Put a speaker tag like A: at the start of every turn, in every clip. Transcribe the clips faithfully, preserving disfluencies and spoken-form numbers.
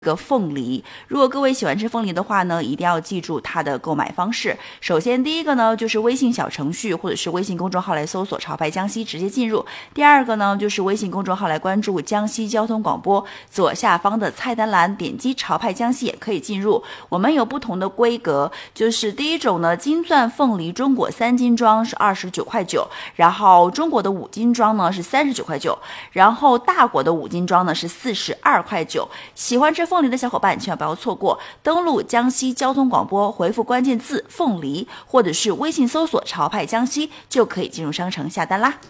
A: 个凤梨，如果各位喜欢吃凤梨的话呢，一定要记住它的购买方式。首先第一个呢，就是微信小程序或者是微信公众号来搜索潮牌江西，直接进入。第二个呢，就是微信公众号来关注江西交通广播，左下方的菜单栏点击潮牌江西也可以进入。我们有不同的规格，就是第一种呢，金钻凤梨中果三斤装是二十九块九，然后中国的五斤装呢是三十九块九，然后大果的五斤装呢是四十二块九。喜欢吃凤梨的小伙伴千万不要错过，登录江西交通广播，回复关键字凤梨，或者是微信搜索潮派江西，就可以进入商城下单啦。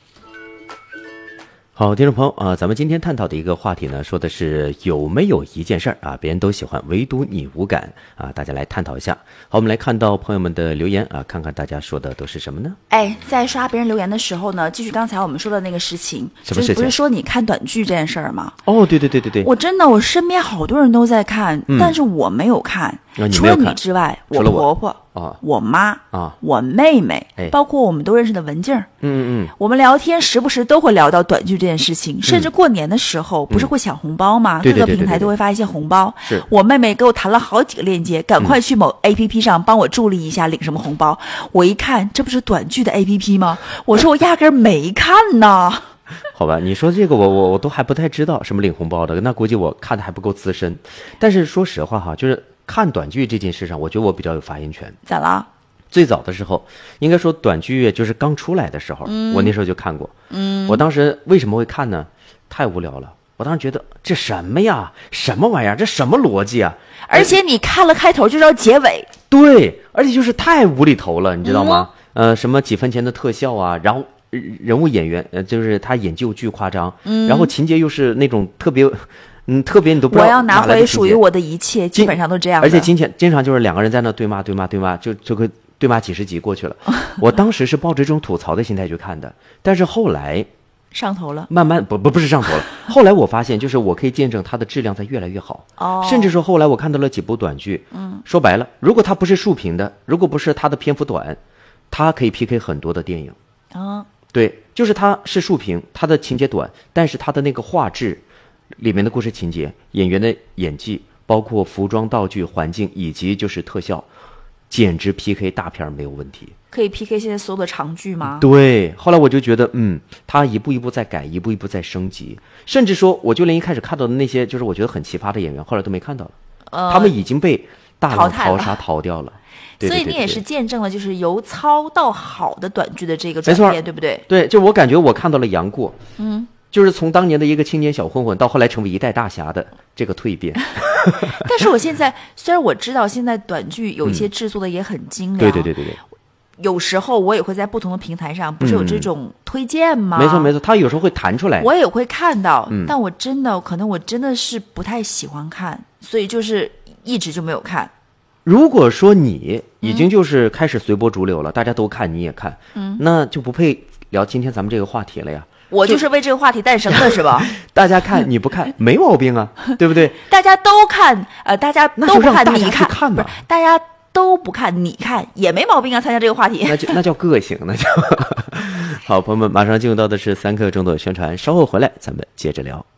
B: 好，听众朋友啊，咱们今天探讨的一个话题呢，说的是有没有一件事儿啊，别人都喜欢，唯独你无感啊，大家来探讨一下。好，我们来看到朋友们的留言啊，看看大家说的都是什么呢？
A: 哎，在刷别人留言的时候呢，继续刚才我们说的那个事情，
B: 什么事情？
A: 就是不是说你看短剧这件事儿吗？
B: 哦，对对对对对，
A: 我真的，我身边好多人都在看，
B: 嗯、
A: 但是我没有看。
B: 啊、你
A: 除了你之外，
B: 我
A: 婆婆
B: 啊，
A: 我妈
B: 啊，
A: 我妹妹，
B: 哎，
A: 包括我们都认识的文静儿，
B: 嗯嗯，
A: 我们聊天时不时都会聊到短剧这件事情，甚至过年的时候、嗯、不是会抢红包吗？
B: 对对对对对，
A: 各个平台都会发一些红包。
B: 是
A: 我妹妹给我弹了好几个链接，赶快去某 A P P 上帮我助力一下，领什么红包。我一看，这不是短剧的 A P P 吗？我说我压根儿没看呢。
B: 好吧，你说这个我我我都还不太知道什么领红包的，那估计我看的还不够资深。但是说实话哈，就是看短剧这件事上，我觉得我比较有发言权。
A: 咋了？
B: 最早的时候，应该说短剧就是刚出来的时候、嗯、我那时候就看过。嗯，我当时为什么会看呢？太无聊了。我当时觉得这什么呀，什么玩意儿，这什么逻辑啊？
A: 而且你看了开头就知道结尾。
B: 对，而且就是太无厘头了，你知道吗？嗯、呃，什么几分钱的特效啊，然后人物演员呃，就是他演技巨夸张，嗯，然后情节又是那种特别。嗯，特别你都不知道
A: 我要拿回属于我的一切，基本上都这样的。
B: 而且经常经常就是两个人在那对骂对骂对骂，就就个对骂几十集过去了。我当时是抱着这种吐槽的心态去看的，但是后来
A: 上头了，
B: 慢慢不不不是上头了。后来我发现，就是我可以见证它的质量在越来越好。哦，甚至说后来我看到了几部短剧，嗯，说白了，如果它不是竖屏的，如果不是它的篇幅短，它可以 P K 很多的电影。
A: 啊、哦，
B: 对，就是它是竖屏，它的情节短，但是它的那个画质。里面的故事情节、演员的演技，包括服装、道具、环境以及就是特效，简直 P K 大片没有问题。
A: 可以 P K 现在所有的长剧吗？
B: 对，后来我就觉得，嗯，他一步一步在改，一步一步在升级，甚至说，我就连一开始看到的那些就是我觉得很奇葩的演员，后来都没看到了，呃、他们已经被大浪淘沙淘掉了。对对对对对，
A: 所以你也是见证了就是由糙到好的短剧的这个转变，对不对？
B: 对，就我感觉我看到了杨过，嗯。就是从当年的一个青年小混混，到后来成为一代大侠的这个蜕变。
A: 但是我现在虽然我知道现在短剧有一些制作的也很精良，
B: 对对对对对。
A: 有时候我也会在不同的平台上，不是有这种推荐吗？
B: 嗯、没错没错，他有时候会弹出来，
A: 我也会看到、
B: 嗯。
A: 但我真的可能我真的是不太喜欢看，所以就是一直就没有看。
B: 如果说你已经就是开始随波逐流了，嗯、大家都看你也看，嗯，那就不配聊今天咱们这个话题了呀。
A: 我就是为这个话题诞生的，是吧？
B: 大家看你不看没毛病啊，对不对？
A: 大家都看，呃，大家都不看，你看，
B: 看
A: 不是？大家都不看，你看也没毛病啊。参加这个话题，
B: 那就那叫个性，那叫好。朋友们，马上进入到的是三刻钟的宣传，稍后回来咱们接着聊。